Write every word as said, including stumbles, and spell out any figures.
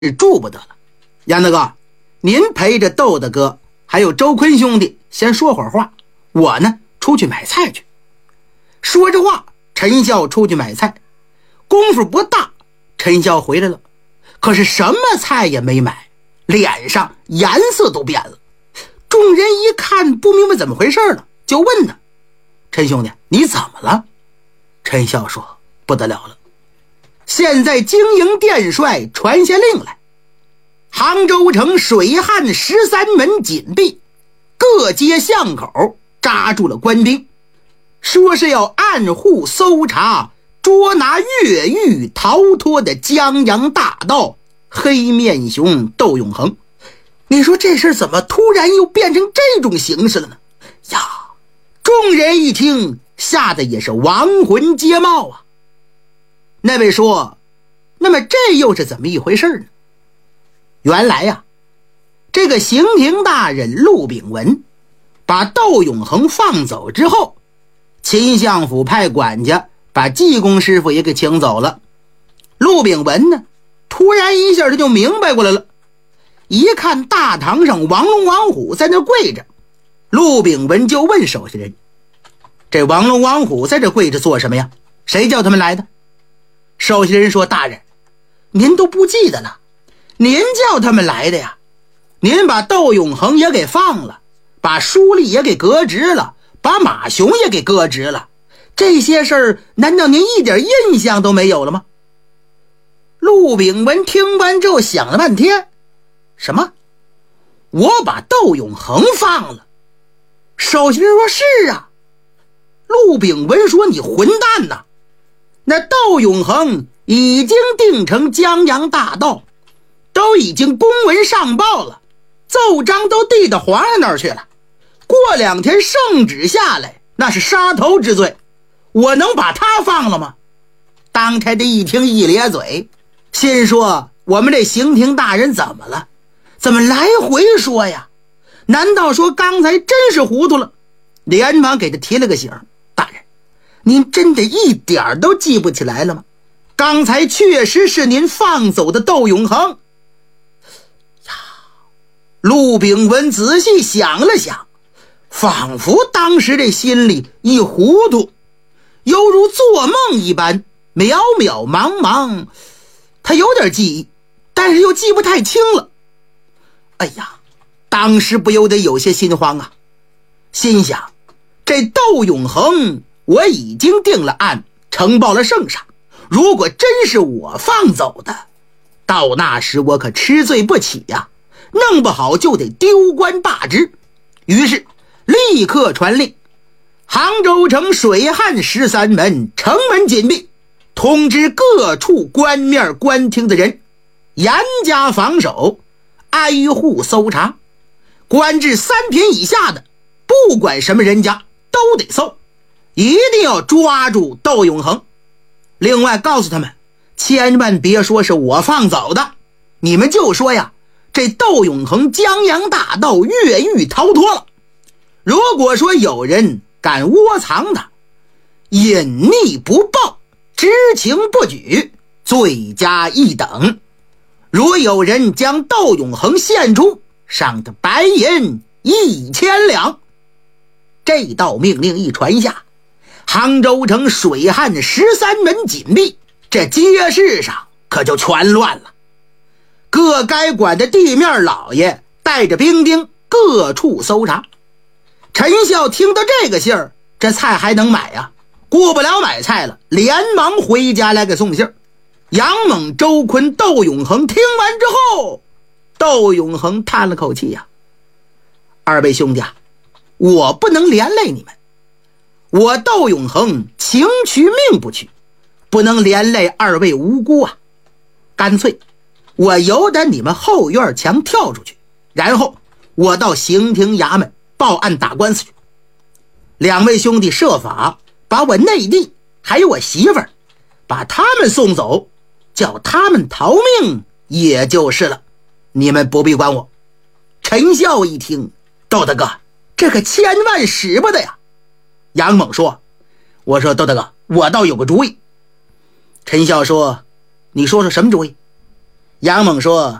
住不得了。杨大哥，您陪着豆大哥还有周坤兄弟先说会儿话，我呢出去买菜去。说着话，陈孝出去买菜，功夫不大，陈孝回来了，可是什么菜也没买，脸上颜色都变了。众人一看不明白怎么回事了，就问他：陈兄弟，你怎么了？陈孝说：不得了了，现在经营殿帅传下令来，杭州城水旱十三门紧闭，各街巷口扎住了官兵，说是要按户搜查捉拿越狱逃脱的江洋大盗黑面熊窦永恒。你说这事怎么突然又变成这种形式了呢？呀，众人一听，吓得也是亡魂皆冒啊。那位说，那么这又是怎么一回事呢？原来呀、啊，这个刑庭大人陆炳文把窦永恒放走之后，秦相府派管家把济公师傅也给请走了。陆炳文呢，突然一下他就明白过来了，一看大堂上王龙王虎在那跪着，陆炳文就问手下人：这王龙王虎在这跪着做什么呀？谁叫他们来的？手下人说：大人，您都不记得了，您叫他们来的呀。您把窦永恒也给放了，把书吏也给革职了，把马雄也给革职了，这些事儿难道您一点印象都没有了吗？陆炳文听完之后想了半天，什么？我把窦永恒放了？手下人说：是啊。陆炳文说：你混蛋呐！那窦永恒已经定成江洋大盗，都已经公文上报了，奏章都递到皇上那儿去了，过两天圣旨下来，那是杀头之罪，我能把他放了吗？当差的一听一咧嘴，心说我们这刑庭大人怎么了？怎么来回说呀？难道说刚才真是糊涂了？连忙给他提了个醒：大人，您真的一点都记不起来了吗？刚才确实是您放走的窦永恒呀。陆炳文仔细想了想，仿佛当时这心里一糊涂，犹如做梦一般，渺渺茫茫。他有点记忆，但是又记不太清了。哎呀，当时不由得有些心慌啊，心想这窦永恒我已经定了案，呈报了圣上，如果真是我放走的，到那时我可吃罪不起呀、啊，弄不好就得丢官罢职。于是立刻传令，杭州城水旱十三门，城门紧闭，通知各处官面官厅的人严加防守，挨户搜查，官至三品以下的，不管什么人家都得搜，一定要抓住窦永恒。另外告诉他们，千万别说是我放走的，你们就说呀，这窦永恒江洋大盗越狱逃脱了。如果说有人敢窝藏他，隐匿不报，知情不举，罪加一等。如有人将窦永恒献出，赏他白银一千两。这道命令一传下，杭州城水旱十三门紧闭，这街市上可就全乱了。各该管的地面老爷带着兵丁各处搜查。陈孝听到这个信儿，这菜还能买啊？过不了买菜了，连忙回家来给送信儿。杨猛、周坤、窦永恒听完之后，窦永恒叹了口气呀、啊：二位兄弟啊，我不能连累你们，我窦永恒情取命不取，不能连累二位无辜啊。干脆我由得你们后院墙跳出去，然后我到刑庭衙门报案打官司去。两位兄弟设法把我内弟还有我媳妇儿把他们送走，叫他们逃命也就是了，你们不必管我。陈孝一听，窦大哥，这可千万使不得呀。杨猛说：我说窦大哥，我倒有个主意。陈孝说：你说说什么主意？ 杨猛说：